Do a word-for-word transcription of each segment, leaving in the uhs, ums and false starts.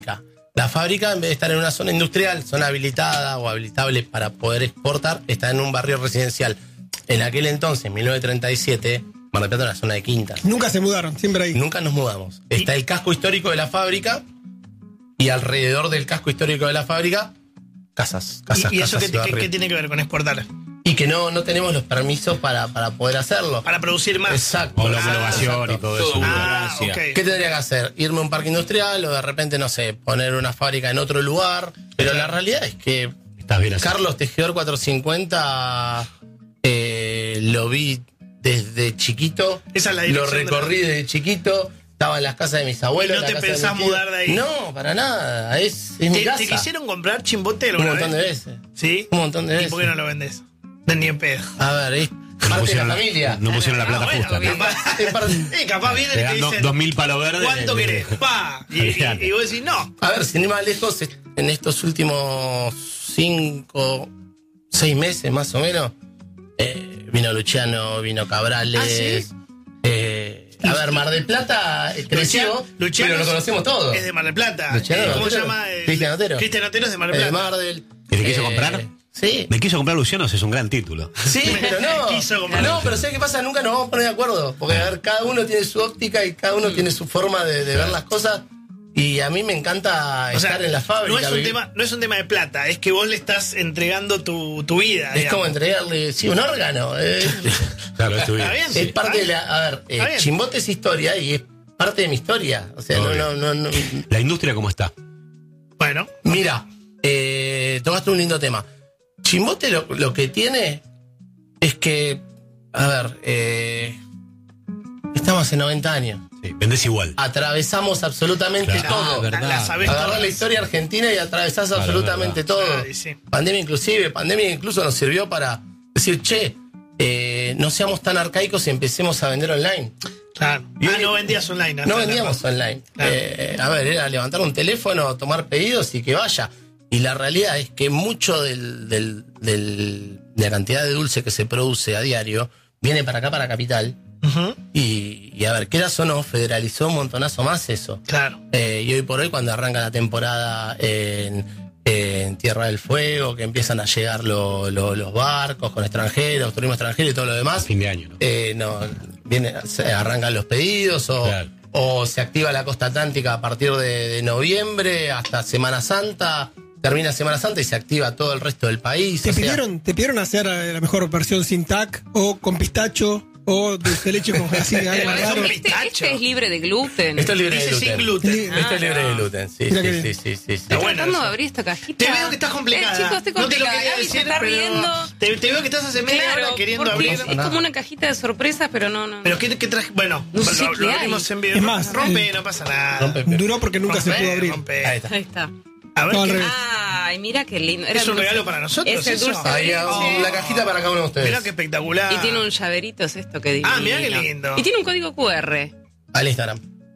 La fábrica, en vez de estar en una zona industrial, zona habilitada o habilitable para poder exportar, está en un barrio residencial. En aquel entonces, en mil novecientos treinta y siete, Mar del Plata era una zona de quintas. Nunca se mudaron, siempre ahí. Nunca nos mudamos. Está el casco histórico de la fábrica y alrededor del casco histórico de la fábrica, casas, casas, ¿Y, y eso casas. qué, qué, qué tiene que ver con exportar? Y que no, no tenemos los permisos para, para poder hacerlo. Para producir más. Exacto. O la Ah, homologación exacto. y todo eso. Ah, ok. ¿Qué tendría que hacer? Irme a un parque industrial o de repente, no sé, poner una fábrica en otro lugar. Pero la realidad es que Estás bien así. Carlos Tejedor cuatrocientos cincuenta eh, lo vi desde chiquito. Esa es la Lo dirección de recorrí desde chiquito. Estaba en las casas de mis abuelos. ¿Y no en la te casa de pensás mi tío. mudar de ahí? No, para nada. Es, es mi ¿Te, casa. ¿Te quisieron comprar Chimbote Un alguna montón vez? de veces. ¿Sí? Un montón de ¿Y veces. por qué no lo vendés? De ni en pedo. A ver, es No parte de pusieron la la- familia. No pusieron la plata Ah, bueno, justa. ¿no? capaz, Es parte- eh, capaz vienen Te y dan te do- dicen dos mil palos verdes. ¿cuánto eh, querés? Pa. Y, y, Olvídate. y vos decís no. A ver, sin ir más lejos, en estos últimos cinco, seis meses más o menos, eh, vino Luciano, vino Cabrales. ¿Ah, sí? eh, a ver, Mar del Plata eh, creció, Luciano pero lo conocemos todos. Es de Mar del Plata. Luciano Eh, ¿Cómo se Otero. llama? El- Cristian Otero. Cristian Otero es de Mar del Eh, Plata. Mar del... ¿Y te quiso eh, comprar? Sí. Me quiso comprar Luciano, ese es un gran título. Sí, pero no. Quiso comprar. No, pero ¿sabes qué pasa? Nunca nos vamos a poner de acuerdo. Porque, a ver, cada uno tiene su óptica y cada uno tiene su forma de, de ver las cosas. Y a mí me encanta O sea, estar en la fábrica. no es, un vivir- tema, no es un tema de plata, es que vos le estás entregando tu, tu vida. Es digamos. como entregarle, sí, un órgano. eh. Claro, es tu vida. Está bien, sí. Es parte de la. A ver, eh, Está bien. Chimbote es historia y es parte de mi historia. O sea, no, Obvio. no, no, no. La industria, ¿cómo está? Bueno, Mira, eh, tocaste un lindo tema. Chimbote lo, lo que tiene es que. A ver, eh, estamos hace noventa años. Sí, vendés igual. Atravesamos absolutamente Claro. todo. Ah, verdad. la sabés Agarrás todas. la historia argentina y atravesás Claro, absolutamente verdad. todo. Claro, y sí. Pandemia inclusive, pandemia incluso nos sirvió para decir, che, eh, no seamos tan arcaicos y empecemos a vender online. Claro. Y Ah, hoy- no vendías online. No hasta la- vendíamos online. Claro. Eh, a ver, era levantar un teléfono, tomar pedidos y que vaya. Y la realidad es que mucho del, del- del- de la cantidad de dulce que se produce a diario viene para acá, para Capital. Ujú. Y, y a ver, quieras o no, federalizó un montonazo más eso. Claro. Eh, y hoy por hoy, cuando arranca la temporada en, en Tierra del Fuego, que empiezan a llegar lo- lo- los barcos con extranjeros, turismo extranjero y todo lo demás, Fin de año, ¿no? eh, no, viene, se arrancan los pedidos o, Claro. o se activa la costa atlántica a partir de, de noviembre hasta Semana Santa. Termina Semana Santa y se activa todo el resto del país. ¿Te o sea, pidieron, ¿Te pidieron hacer eh, la mejor versión sin tac o con pistacho o dulce de leche con así de algo Es un raro? pistacho. Este, este es libre de gluten. esto es libre de Dice gluten. sin gluten. Sí. Esto es libre de gluten, sí, Mira sí, qué sí, bien. sí, sí, sí. Está Estoy bueno tratando eso. de abrir esta cajita. Te veo que estás complicada. Eh, chicos, estoy no te lo complicada. quería Gaby se decir, está pero riendo. te, te veo que estás hace media Claro, hora queriendo porque abrir. es, es como una cajita de sorpresas, pero no, no. Pero ¿qué, qué traje? Bueno, No sé lo, qué lo hay. abrimos en vivo. Es más, rompe, eh, no pasa nada. Rompe. Duró porque nunca se Rompe, pudo abrir. rompe. Ahí está. Ahí está. A ver, No, al ¿qué- revés. Ay, mira qué lindo. Era ¿Es un el dulce- regalo para nosotros Es el eso? dulce Ahí de hago leche. la cajita para cada uno de ustedes. Mirá qué espectacular. Y tiene un llaverito, es esto que divino. Ah, mirá qué lindo. Y tiene un código Q R. Al Instagram.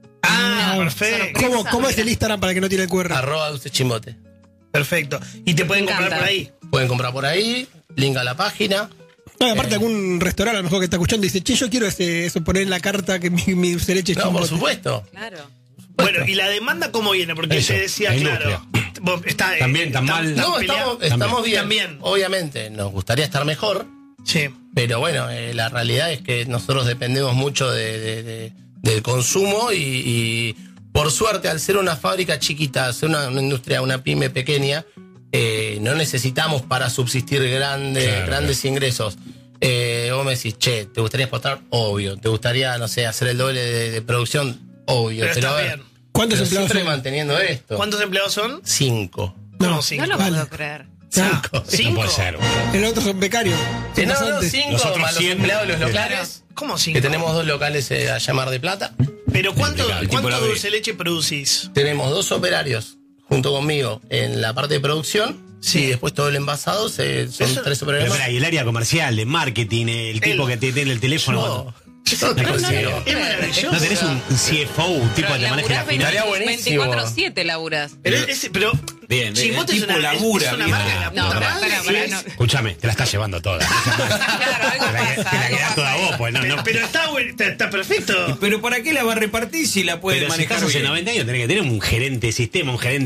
Ah, No, perfecto. ¿Cómo, ¿Cómo es el Instagram para que no tiene el Q R? Arroba dulce chimbote. Perfecto. Y te pueden Me comprar encanta. por ahí. Pueden comprar por ahí, link a la página. No, y aparte Eh. algún restaurante a lo mejor que está escuchando dice, che, yo quiero ese, eso, poner en la carta que mi, mi dulce de leche es No, por chimbote. supuesto. Claro. Bueno, ¿y la demanda cómo viene? Porque Eso, se decía, la claro. vos, está, También, tan está- mal. está No, peleado. estamos, estamos bien. También. Obviamente, nos gustaría estar mejor, Sí. pero bueno, eh, la realidad es que nosotros dependemos mucho de, de- de- del consumo y, y por suerte, al ser una fábrica chiquita, ser una, una industria, una pyme pequeña, eh, no necesitamos para subsistir grandes, Claro, grandes ingresos. Eh, vos me decís, che, ¿te gustaría exportar? Obvio. ¿Te gustaría, no sé, hacer el doble de, de producción? Obvio. Pero Pero, está a ver, bien. ¿Cuántos pero empleados siempre son? manteniendo esto. ¿Cuántos empleados son? Cinco. No, No, cinco. No lo Vale. puedo creer. Cinco. Ah, ¿Cinco? No puede ser. El otro son becarios. Eh, son no, no, pasantes. cinco Los otros más los cien. empleados de los locales. ¿Cómo cinco? Que tenemos dos locales eh, allá en Mar de Plata. Pero ¿cuánto, El tipo ¿cuánto la ve. dulce de leche producís? Tenemos dos operarios junto conmigo en la parte de producción. Sí. Y después todo el envasado se, son Eso- tres Pero, operarios espera, más. y el área comercial, de marketing, el tipo El- que te tiene el teléfono. No, yo No te puede ser. consigo. Es maravilloso. ¿No tenés un C F O, un tipo Pero que te maneje la laburás Estaría finanza? buenísimo. veinticuatro siete laburas. Pero, ese- pero Bien, bien. El Chimote es tipo una, labura. es una bien. marca de la No, puta pará, madre. pará, sí pará, es- no. Escúchame, te la estás llevando toda. Claro, algo Te la, pasa. te la algo quedás pasa toda ahí. vos, pues no, Pero, no. pero está, bueno, está, está perfecto. Pero ¿para qué la va a repartir si la puede Pero si manejar estás hace bien? noventa años, tenés que tener un gerente de sistema, un gerente